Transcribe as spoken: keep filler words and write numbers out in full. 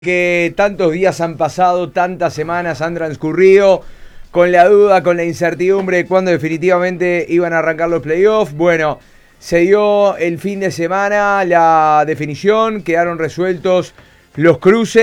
Que tantos días han pasado, tantas semanas han transcurrido, con la duda, con la incertidumbre de cuándo definitivamente iban a arrancar los playoffs. Bueno, se dio el fin de semana la definición, quedaron resueltos los cruces.